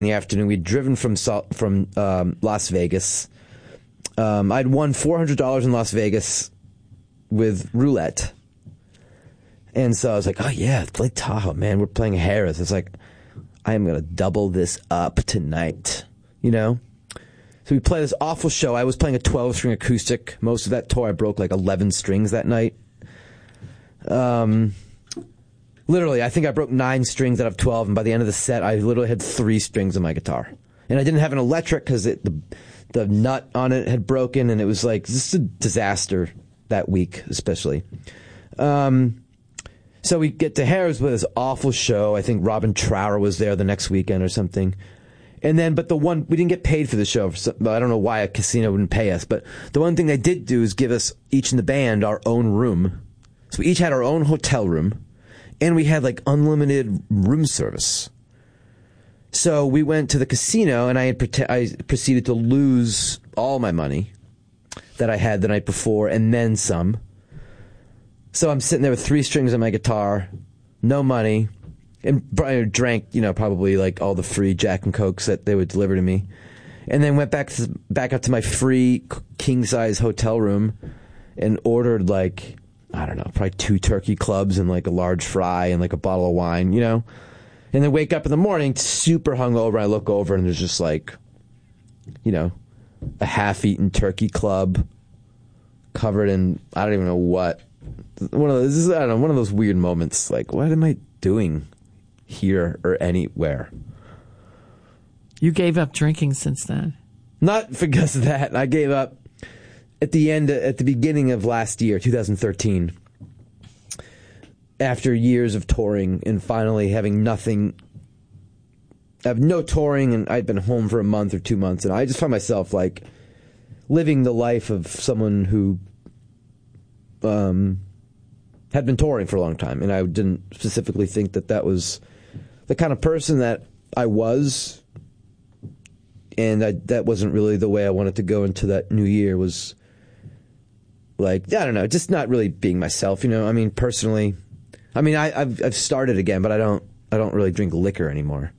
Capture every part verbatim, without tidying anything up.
in the afternoon. We'd driven from from um, Las Vegas. Um, I'd won four hundred dollars in Las Vegas with roulette. And so I was like, oh, yeah, it's Lake Tahoe, man. We're playing Harrah's. It's like, I am going to double this up tonight, you know? So we play this awful show. I was playing a twelve-string acoustic. Most of that tour, I broke like eleven strings that night. Um, literally, I think I broke nine strings out of twelve, and by the end of the set, I literally had three strings on my guitar. And I didn't have an electric because the, the nut on it had broken, and it was like just a disaster that week, especially. Um, so we get to Harrah's with this awful show. I think Robin Trower was there the next weekend or something. And then, but the one, we didn't get paid for the show. For some, I don't know why a casino wouldn't pay us, but the one thing they did do is give us, each in the band, our own room. So we each had our own hotel room, and we had like unlimited room service. So we went to the casino, and I had pre- I proceeded to lose all my money that I had the night before, and then some. So I'm sitting there with three strings on my guitar, no money. And I drank, you know, probably like all the free Jack and Cokes that they would deliver to me. And then went back to, back up to my free king-size hotel room and ordered like, I don't know, probably two turkey clubs and like a large fry and like a bottle of wine, you know? And then wake up in the morning super hungover. I look over and there's just like, you know, a half-eaten turkey club covered in, I don't even know what. One of those, I don't know, one of those weird moments. Like, what am I doing here or anywhere? You gave up drinking since then? Not because of that. I gave up at the end, at the beginning of last year, two thousand thirteen, after years of touring and finally having nothing. I have no touring, and I'd been home for a month or two months, and I just found myself like living the life of someone who um, had been touring for a long time, and I didn't specifically think that that was the kind of person that I was, and I, that wasn't really the way I wanted to go into that new year. Was like, I don't know, just not really being myself, you know. I mean, personally, I mean, I, I've I've started again, but I don't I don't really drink liquor anymore.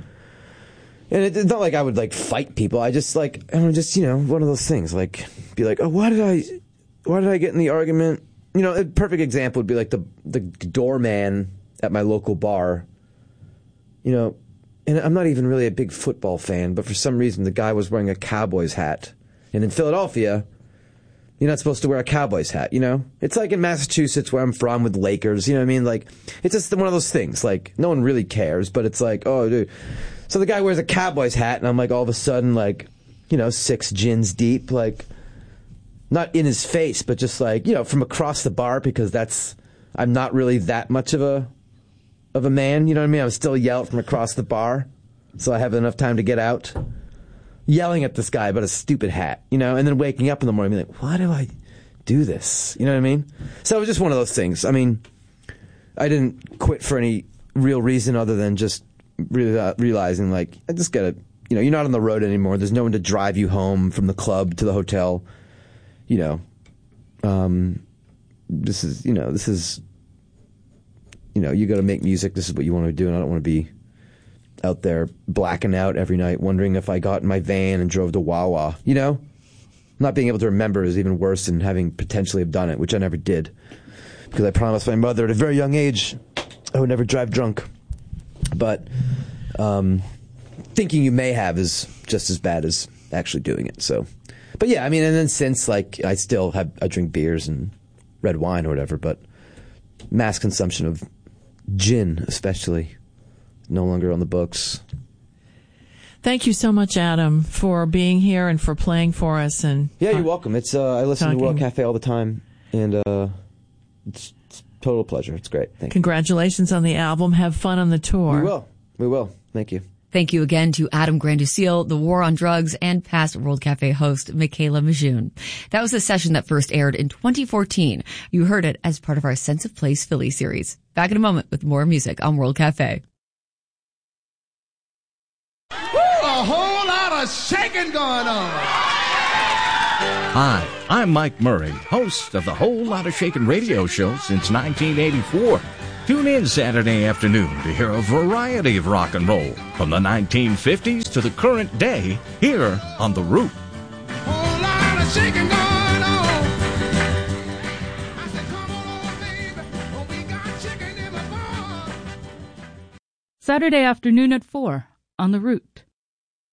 And it, it's not like I would like fight people. I just like I don't know, just, you know, one of those things. Like, be like, oh, why did I why did I get in the argument? You know, a perfect example would be like the the doorman at my local bar. You know, and I'm not even really a big football fan, but for some reason the guy was wearing a Cowboys hat. And in Philadelphia, you're not supposed to wear a Cowboys hat, you know? It's like in Massachusetts where I'm from with Lakers, you know what I mean? Like, it's just one of those things. Like, no one really cares, but it's like, oh, dude. So the guy wears a Cowboys hat, and I'm like all of a sudden, like, you know, six gins deep, like, not in his face, but just like, you know, from across the bar, because that's, I'm not really that much of a, of a man, you know what I mean? I'm still yelling from across the bar, so I have enough time to get out. Yelling at this guy about a stupid hat, you know, and then waking up in the morning being like, why do I do this? You know what I mean? So it was just one of those things. I mean, I didn't quit for any real reason other than just really uh, realizing, like, I just gotta, you know, you're not on the road anymore. There's no one to drive you home from the club to the hotel. You know, um, this is, you know, this is, you know, you gotta make music. This is what you want to do, and I don't want to be out there blacking out every night, wondering if I got in my van and drove to Wawa. You know? Not being able to remember is even worse than having potentially have done it, which I never did. Because I promised my mother at a very young age I would never drive drunk. But um, thinking you may have is just as bad as actually doing it. So, but yeah, I mean, and then since, like, I still have, I drink beers and red wine or whatever, but mass consumption of gin, especially, no longer on the books. Thank you so much, Adam, for being here and for playing for us. And yeah, you're welcome. It's uh, I listen talking. to World Cafe all the time, and uh, it's, it's a total pleasure. It's great. Thank Congratulations you. on the album. Have fun on the tour. We will. We will. Thank you. Thank you again to Adam Granduciel, the War on Drugs, and past World Cafe host Michaela Majun. That was a session that first aired in twenty fourteen. You heard it as part of our Sense of Place Philly series. Back in a moment with more music on World Cafe. A whole lot of shaking going on. Hi, I'm Mike Murray, host of the Whole Lotta Shakin' radio show since nineteen eighty-four. Tune in Saturday afternoon to hear a variety of rock and roll from the nineteen fifties to the current day here on The Root. Whole lot of shaking going on. I said, come on, baby, oh, we got chicken in the barn. Saturday afternoon at four on The Root.